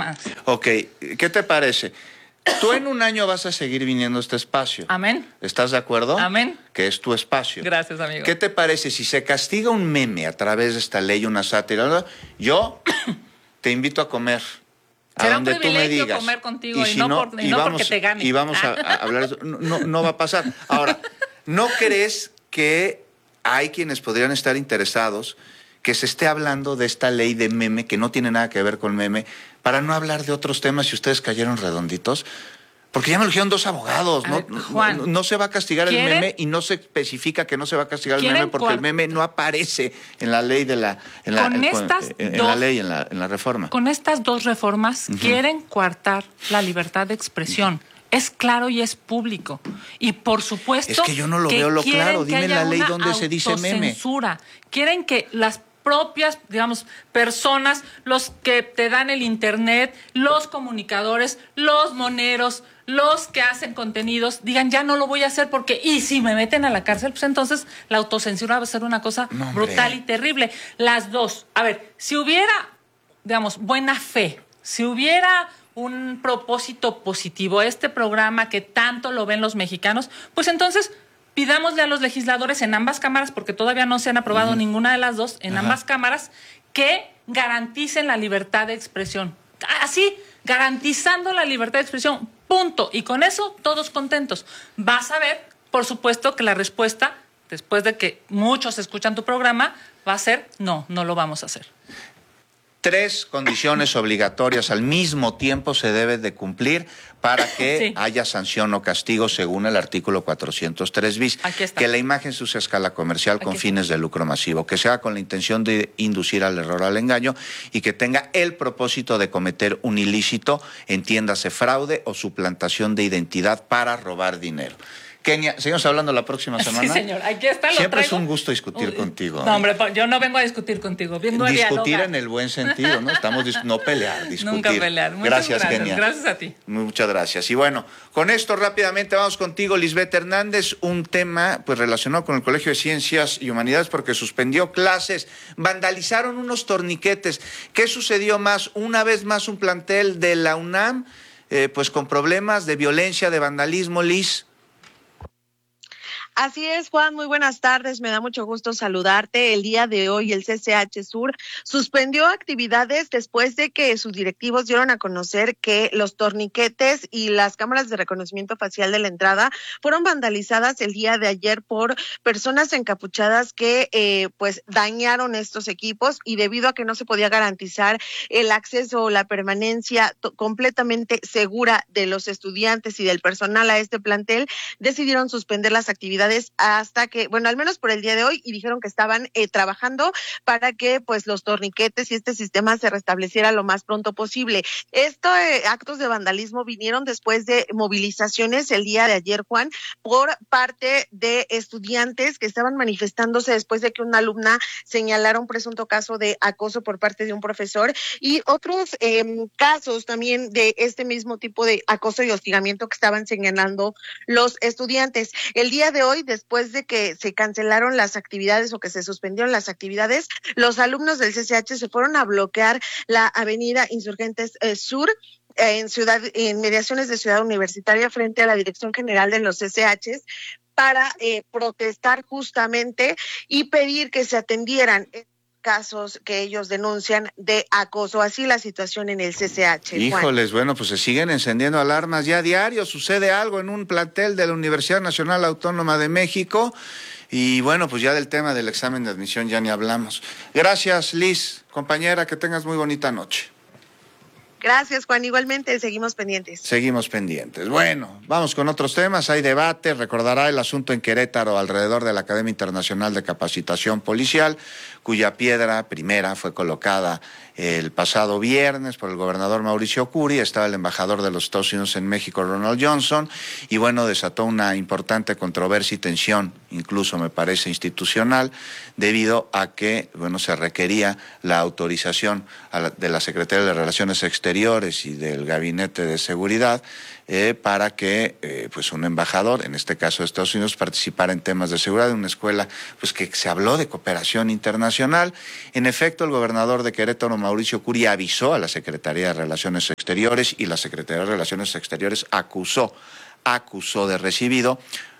más. Ok, ¿qué te parece? Tú en un año vas a seguir viniendo a este espacio. Amén. ¿Estás de acuerdo? Amén. Que es tu espacio. Gracias, amigo. ¿Qué te parece si se castiga un meme a través de esta ley, una sátira? Yo te invito a comer. Será un donde tú me privilegio digas. comer contigo y si no porque te gane. Y vamos a hablar de eso. No va a pasar. Ahora, ¿no crees que hay quienes podrían estar interesados que se esté hablando de esta ley de meme, que no tiene nada que ver con meme, para no hablar de otros temas si ustedes cayeron redonditos? Porque ya me lo dijeron dos abogados, Juan, no se va a castigar el meme y no se especifica que no se va a castigar el meme porque el meme no aparece en la ley en la reforma. Con estas dos reformas quieren coartar la libertad de expresión. Es claro y es público. Y por supuesto es que yo no lo veo lo claro. Dime la ley donde se dice meme. Quieren que las propias, digamos, personas, los que te dan el internet, los comunicadores, los moneros, los que hacen contenidos, digan, ya no lo voy a hacer porque, y si me meten a la cárcel, pues entonces la autocensura va a ser una cosa brutal y terrible. Las dos. A ver, si hubiera, digamos, buena fe, si hubiera un propósito positivo, este programa que tanto lo ven los mexicanos, pues entonces pidámosle a los legisladores en ambas cámaras, porque todavía no se han aprobado ninguna de las dos, en ambas cámaras, que garanticen la libertad de expresión. Así, garantizando la libertad de expresión, punto. Y con eso, todos contentos. Vas a ver, por supuesto, que la respuesta, después de que muchos escuchan tu programa, va a ser, no lo vamos a hacer. 3 condiciones obligatorias al mismo tiempo se deben de cumplir para que haya sanción o castigo según el artículo 403 bis. Aquí está. Que la imagen se use a escala comercial con fines de lucro masivo, que se haga con la intención de inducir al error, al engaño, y que tenga el propósito de cometer un ilícito, entiéndase fraude o suplantación de identidad para robar dinero. Kenia, seguimos hablando la próxima semana. Sí, señor, aquí está, lo Siempre traigo. es un gusto discutir contigo. No, hombre, yo no vengo a discutir contigo, vengo a discutir dialogar. En el buen sentido, ¿no? No pelear, discutir. Nunca pelear. Gracias, Kenia. Gracias a ti. Muchas gracias. Y bueno, con esto rápidamente vamos contigo, Lisbeth Hernández, un tema pues relacionado con el Colegio de Ciencias y Humanidades porque suspendió clases, vandalizaron unos torniquetes. ¿Qué sucedió más? Una vez más un plantel de la UNAM, pues con problemas de violencia, de vandalismo, Liz. Así es, Juan, muy buenas tardes, me da mucho gusto saludarte. El día de hoy el CCH Sur suspendió actividades después de que sus directivos dieron a conocer que los torniquetes y las cámaras de reconocimiento facial de la entrada fueron vandalizadas el día de ayer por personas encapuchadas que pues dañaron estos equipos, y debido a que no se podía garantizar el acceso o la permanencia completamente segura de los estudiantes y del personal a este plantel, decidieron suspender las actividades hasta que, bueno, al menos por el día de hoy, y dijeron que estaban trabajando para que pues los torniquetes y este sistema se restableciera lo más pronto posible. Estos actos de vandalismo vinieron después de movilizaciones el día de ayer, Juan, por parte de estudiantes que estaban manifestándose después de que una alumna señalara un presunto caso de acoso por parte de un profesor, y otros casos también de este mismo tipo de acoso y hostigamiento que estaban señalando los estudiantes. El día de hoy, después de que se cancelaron las actividades o que se suspendieron las actividades, los alumnos del CCH se fueron a bloquear la avenida Insurgentes Sur en mediaciones de Ciudad Universitaria frente a la Dirección General de los CCHs para protestar justamente y pedir que se atendieran casos que ellos denuncian de acoso. Así la situación en el CCH. Híjoles, Juan. Bueno, pues se siguen encendiendo alarmas ya a diario. Sucede algo en un plantel de la Universidad Nacional Autónoma de México. Y bueno, pues ya del tema del examen de admisión ya ni hablamos. Gracias, Liz, compañera, que tengas muy bonita noche. Gracias, Juan. Igualmente, seguimos pendientes. Seguimos pendientes. Bueno, vamos con otros temas. Hay debate. Recordará el asunto en Querétaro alrededor de la Academia Internacional de Capacitación Policial, cuya piedra primera fue colocada el pasado viernes por el gobernador Mauricio Curi. Estaba el embajador de los Estados Unidos en México, Ronald Johnson, y bueno, desató una importante controversia y tensión, incluso me parece institucional, debido a que, bueno, se requería la autorización de la Secretaría de Relaciones Exteriores Exteriores y del Gabinete de Seguridad para que pues un embajador, en este caso de Estados Unidos, participara en temas de seguridad en una escuela pues que se habló de cooperación internacional. En efecto, el gobernador de Querétaro, Mauricio Curi, avisó a la Secretaría de Relaciones Exteriores y la Secretaría de Relaciones Exteriores acusó de recibido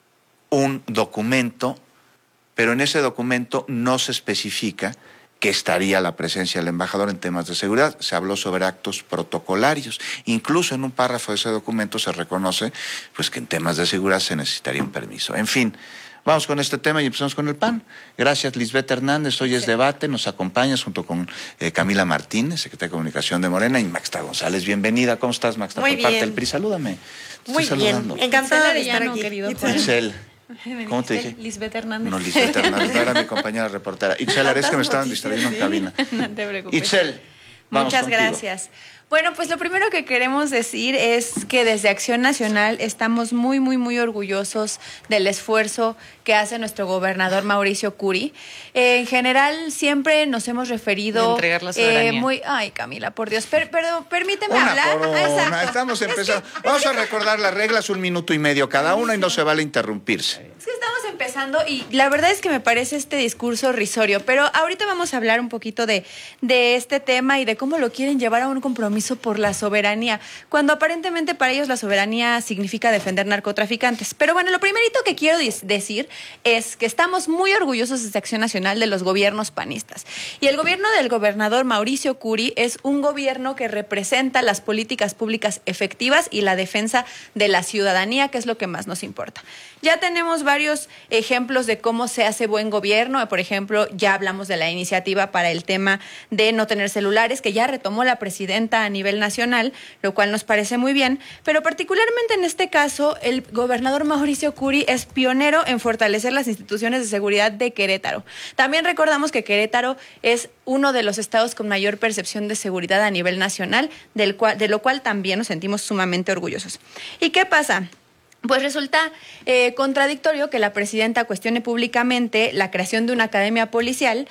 un documento, pero en ese documento no se especifica que estaría la presencia del embajador en temas de seguridad. Se habló sobre actos protocolarios. Incluso en un párrafo de ese documento se reconoce pues, que en temas de seguridad se necesitaría un permiso. En fin, vamos con este tema y empezamos con el PAN. Gracias, Lisbeth Hernández. Hoy es debate. Nos acompañas junto con Camila Martínez, secretaria de Comunicación de Morena, y Maxta González. Bienvenida. ¿Cómo estás, Maxta? Muy Por parte bien. del PRI, salúdame. Muy bien. Encantada de estar aquí. Querido Itzel. ¿Cómo te dije? Lisbeth Hernández. No, Lisbeth Hernández, no era mi compañera reportera. Itzel, es que me estaban distrayendo en cabina. No te preocupes. Itzel, vamos Muchas contigo. gracias. Bueno, pues lo primero que queremos decir es que desde Acción Nacional estamos muy, muy, muy orgullosos del esfuerzo que hace nuestro gobernador Mauricio Curi. En general, siempre nos hemos referido... De entregar la soberanía. Ay, Camila, por Dios, pero permíteme Una hablar. por Ah, una. exacto. Estamos empezando. Vamos a recordar las reglas, 1 minuto y medio cada una y no se vale interrumpirse. Es que estamos empezando y la verdad es que me parece este discurso risorio, pero ahorita vamos a hablar un poquito de este tema y de cómo lo quieren llevar a un compromiso por la soberanía, cuando aparentemente para ellos la soberanía significa defender narcotraficantes. Pero bueno, lo primerito que quiero decir es que estamos muy orgullosos desde Acción Nacional de los gobiernos panistas. Y el gobierno del gobernador Mauricio Curi es un gobierno que representa las políticas públicas efectivas y la defensa de la ciudadanía, que es lo que más nos importa. Ya tenemos varios ejemplos de cómo se hace buen gobierno. Por ejemplo, ya hablamos de la iniciativa para el tema de no tener celulares, que ya retomó la presidenta a nivel nacional, lo cual nos parece muy bien. Pero particularmente en este caso, el gobernador Mauricio Curi es pionero en fortalecer las instituciones de seguridad de Querétaro. También recordamos que Querétaro es uno de los estados con mayor percepción de seguridad a nivel nacional, de lo cual también nos sentimos sumamente orgullosos. ¿Y qué pasa? Pues resulta contradictorio que la presidenta cuestione públicamente la creación de una academia policial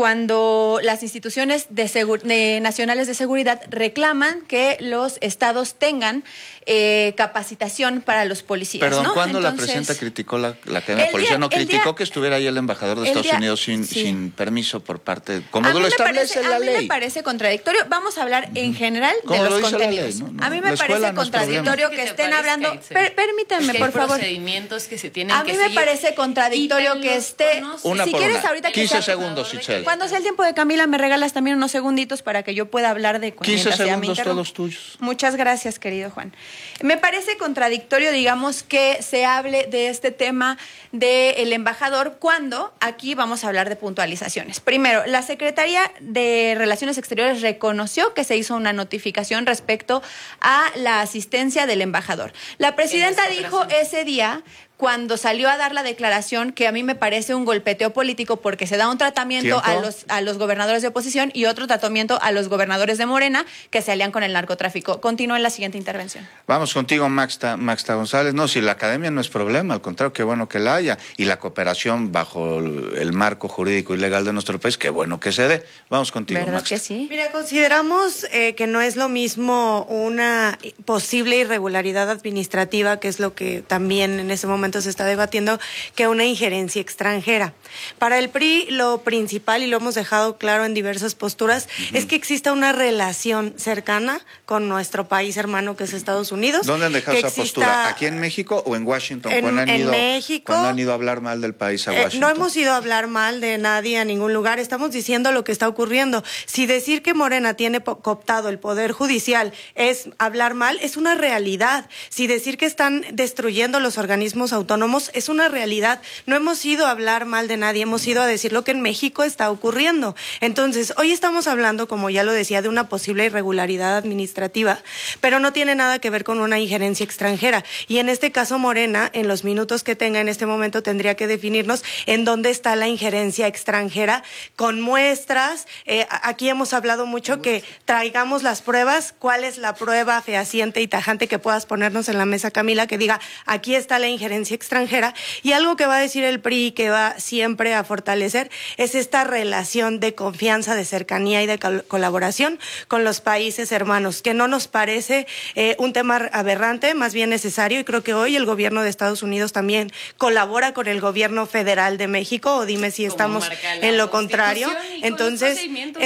cuando las instituciones nacionales de seguridad reclaman que los estados tengan capacitación para los policías. Perdón, ¿no? ¿cuándo la Entonces, presidenta criticó la Academia de Policía? No criticó que estuviera ahí el embajador de Estados Unidos sin permiso por parte, como lo establece la ley. A mí me parece contradictorio. Vamos a hablar en general de ¿Cómo los lo dice la contenidos. ley? No, a mí la me escuela parece no es contradictorio problema. que estén hablando... Permítanme, Es que por hay favor. procedimientos que se tienen A que mí me seguir. parece contradictorio Y que te esté... los Una si por quieres una. ahorita 15 sea- segundos, Itzel. Cuando sea el tiempo de Camila, me regalas también unos segunditos para que yo pueda hablar de... 15 mientras ella me segundos interrumpe. todos tuyos. Muchas gracias, querido Juan. Me parece contradictorio, digamos, que se hable de este tema del embajador cuando aquí vamos a hablar de puntualizaciones. Primero, la Secretaría de Relaciones Exteriores reconoció que se hizo una notificación respecto a la asistencia del embajador. La presidenta dijo ese día, cuando salió a dar la declaración, que a mí me parece un golpeteo político porque se da un tratamiento a los gobernadores de oposición y otro tratamiento a los gobernadores de Morena que se alían con el narcotráfico. Continúo en la siguiente intervención. Vamos contigo, Maxta González. No, si la academia no es problema, al contrario, qué bueno que la haya. Y la cooperación bajo el marco jurídico y legal de nuestro país, qué bueno que se dé. Vamos contigo, ¿Verdad Maxta. que sí? Mira, consideramos que no es lo mismo una posible irregularidad administrativa, que es lo que también en ese momento se está debatiendo, que una injerencia extranjera. Para el PRI, lo principal, y lo hemos dejado claro en diversas posturas, es que exista una relación cercana con nuestro país hermano, que es Estados Unidos. ¿Dónde han dejado que esa exista- postura? ¿Aquí en México o en Washington? En ¿Cuándo México. cuando han ido a hablar mal del país a Washington? No hemos ido a hablar mal de nadie a ningún lugar, estamos diciendo lo que está ocurriendo. Si decir que Morena tiene cooptado el Poder Judicial es hablar mal, es una realidad. Si decir que están destruyendo los organismos autónomos es una realidad. No hemos ido a hablar mal de nadie, hemos ido a decir lo que en México está ocurriendo. Entonces, hoy estamos hablando, como ya lo decía, de una posible irregularidad administrativa, pero no tiene nada que ver con una injerencia extranjera. Y en este caso, Morena, en los minutos que tenga en este momento, tendría que definirnos en dónde está la injerencia extranjera, con muestras. Aquí hemos hablado mucho que traigamos las pruebas. ¿Cuál es la prueba fehaciente y tajante que puedas ponernos en la mesa, Camila, que diga, aquí está la injerencia injerencia extranjera, y algo que va a decir el PRI que va siempre a fortalecer es esta relación de confianza, de cercanía y de colaboración con los países hermanos, que no nos parece un tema aberrante, más bien necesario, y creo que hoy el gobierno de Estados Unidos también colabora con el gobierno federal de México, o dime si estamos en lo contrario. Entonces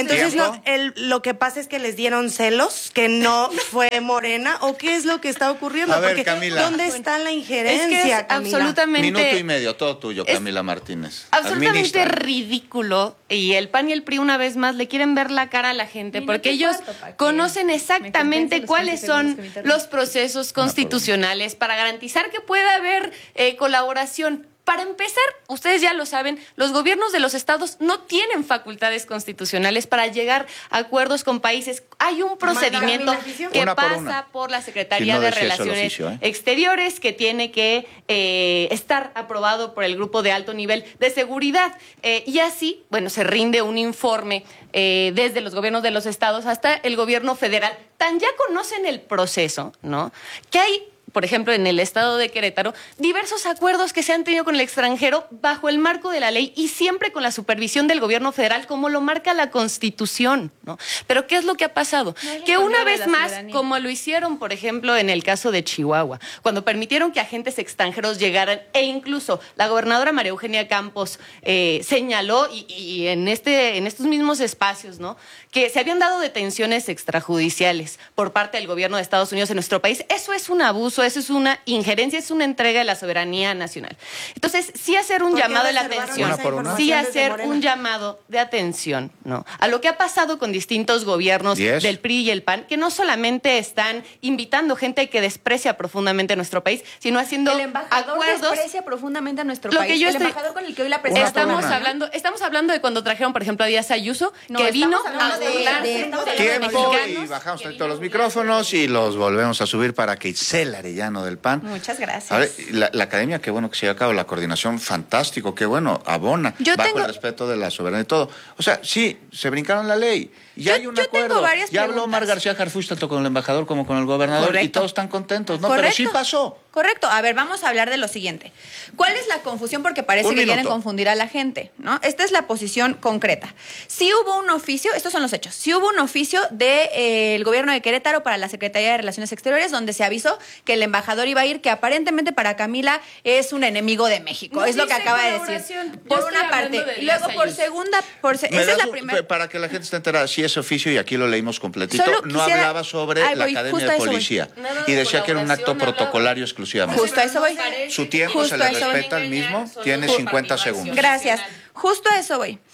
no, lo que pasa es que les dieron celos, que no fue Morena, o qué es lo que está ocurriendo. A ver, porque Camila. ¿dónde está la injerencia, Es que es Camila? absolutamente... Minuto y medio, todo tuyo, Camila Martínez. Absolutamente Administra. ridículo, y el PAN y el PRI una vez más le quieren ver la cara a la gente, porque ellos conocen exactamente cuáles son los procesos constitucionales para garantizar que pueda haber colaboración. Para empezar, ustedes ya lo saben, los gobiernos de los estados no tienen facultades constitucionales para llegar a acuerdos con países. Hay un procedimiento que Una por pasa una. por la Secretaría Si no de decía eso el Relaciones oficio, Exteriores, que tiene que estar aprobado por el grupo de alto nivel de seguridad. Y así, bueno, se rinde un informe desde los gobiernos de los estados hasta el gobierno federal. Tan ya conocen el proceso, ¿no? Que hay, por ejemplo, en el estado de Querétaro, diversos acuerdos que se han tenido con el extranjero bajo el marco de la ley y siempre con la supervisión del gobierno federal, como lo marca la Constitución, ¿no? Pero ¿qué es lo que ha pasado? Que una vez más, como lo hicieron, por ejemplo, en el caso de Chihuahua, cuando permitieron que agentes extranjeros llegaran, e incluso la gobernadora María Eugenia Campos señaló, y en estos mismos espacios, ¿no?, que se habían dado detenciones extrajudiciales por parte del gobierno de Estados Unidos en nuestro país. Eso es un abuso, eso es una injerencia, es una entrega de la soberanía nacional. Entonces, sí hacer un llamado de atención, sí hacer un llamado de atención, ¿no?, a lo que ha pasado con distintos gobiernos del PRI y el PAN, que no solamente están invitando gente que desprecia profundamente nuestro país, sino haciendo el embajador acuerdos. desprecia profundamente a nuestro Lo país. que yo el estoy- embajador con el que hoy la presidenta Estamos hablando de cuando trajeron, por ejemplo, a Díaz Ayuso, No, que vino estamos hablando a de- burlarse de- estamos de los Tiempo, mexicanos. y bajamos todos los micrófonos y los volvemos a subir para que Itzel Arellano del PAN. Muchas gracias. A ver, la academia, qué bueno que se lleva a cabo, la coordinación, fantástico, qué bueno, abona, Yo bajo tengo- el respeto de la soberanía y todo. O sea, sí, se brincaron la ley, ya hay un yo tengo acuerdo. varias Ya habló preguntas. Omar García Harfuch tanto con el embajador como con el gobernador, y Correcto. todos están contentos, ¿no? Correcto. Pero sí pasó. Correcto. A ver, vamos a hablar de lo siguiente. ¿Cuál es la confusión? Porque parece Un que quieren minuto. confundir a la gente, ¿no? Esta es la posición concreta. Sí hubo un oficio, estos son los hechos, sí hubo un oficio del gobierno de Querétaro para la Secretaría de Relaciones Exteriores donde se avisó que el embajador iba a ir, que aparentemente para Camila es un enemigo de México. No es lo que dice acaba de decir. colaboración. Yo Por estoy una hablando parte. de Y luego Díaz por Ayuso. segunda, Me esa es das la primera. para que la gente esté enterada, sí es oficio y aquí lo leímos completito, Solo no quisiera- hablaba sobre Ahí la voy, Academia justo de a eso voy. Policía Nada y de decía que era un acto colaboración, hablaba. protocolario exclusivamente. Justo a eso voy. Su tiempo Justo se le a eso voy. respeta al mismo, tiene 50 segundos. Gracias. Justo a eso voy.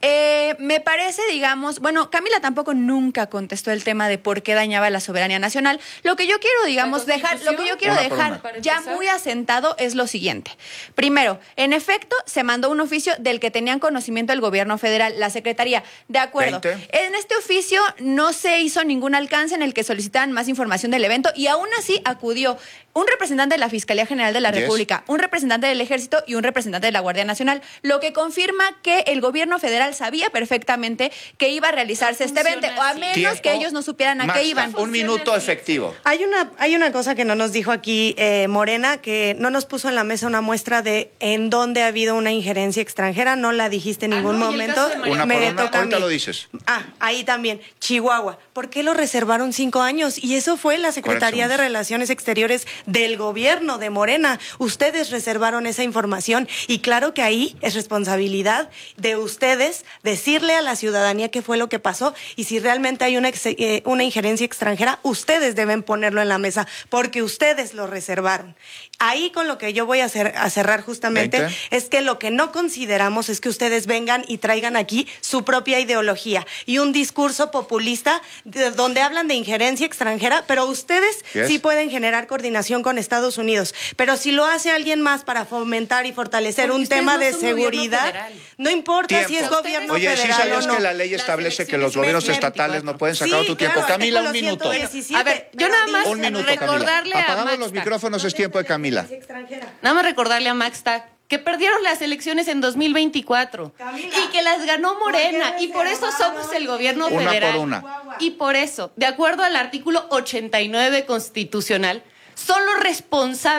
Me parece, digamos, bueno, Camila tampoco nunca contestó el tema de por qué dañaba la soberanía nacional. Lo que yo quiero, digamos, dejar, lo que yo quiero Una por dejar una. ya muy asentado es lo siguiente. Primero, en efecto, se mandó un oficio del que tenían conocimiento el gobierno federal, la Secretaría. De acuerdo. 20. En este oficio no se hizo ningún alcance en el que solicitaban más información del evento y aún así acudió un representante de la Fiscalía General de la Yes. República, un representante del Ejército y un representante de la Guardia Nacional, lo que confirma que el gobierno federal sabía perfectamente que iba a realizarse este evento, o a menos Tiempo. que ellos no supieran a Max, qué iban. un minuto efectivo. Hay una cosa que no nos dijo aquí Morena, que no nos puso en la mesa una muestra de en dónde ha habido una injerencia extranjera, no la dijiste en ningún no, y el momento. caso de María Una Me por una, toca a ahorita mí. lo dices. Ahí también, Chihuahua. ¿Por qué lo reservaron 5 años? Y eso fue la Secretaría de segundos. Relaciones Exteriores del gobierno de Morena. Ustedes reservaron esa información y claro que ahí es responsabilidad de ustedes decirle a la ciudadanía qué fue lo que pasó y si realmente hay una injerencia extranjera, ustedes deben ponerlo en la mesa porque ustedes lo reservaron. Ahí con lo que yo voy a cerrar justamente 20. es que lo que no consideramos es que ustedes vengan y traigan aquí su propia ideología y un discurso populista donde hablan de injerencia extranjera, pero ustedes Yes. sí pueden generar coordinación con Estados Unidos. Pero si lo hace alguien más para fomentar y fortalecer Porque un ustedes tema no de son gobierno seguridad, federal. no importa si es Tiempo. gobierno Oye, sí federal sabías o no. que la ley establece que los gobiernos estatales no pueden sacar Sí, tu tiempo. claro, Camila, un artículo minuto. 117, A ver, yo pero nada más Un minuto, recordarle Camila. a Apagamos Max los Tac. micrófonos, es tiempo de Camila. Nada más recordarle a Max Tac que perdieron las elecciones en 2024 Camila, y que las ganó Morena ¿por qué y por eso reservaron somos el gobierno Una federal. por una. Y por eso, de acuerdo al artículo 89 constitucional, son los responsables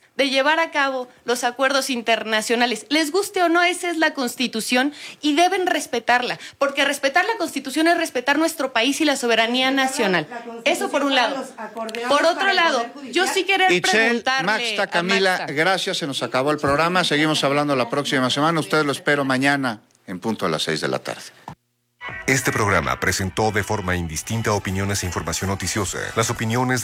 de llevar a cabo los acuerdos internacionales. Les guste o no, esa es la Constitución y deben respetarla, porque respetar la Constitución es respetar nuestro país y la soberanía nacional. Eso por un lado. Por otro lado, yo sí querer Itzel, preguntarle Maxta, a Camila, Maxta. gracias, se nos acabó el programa, seguimos hablando la próxima semana, ustedes lo espero mañana en punto a las 6 de la tarde. Este programa presentó de forma indistinta opiniones e información noticiosa. Las opiniones de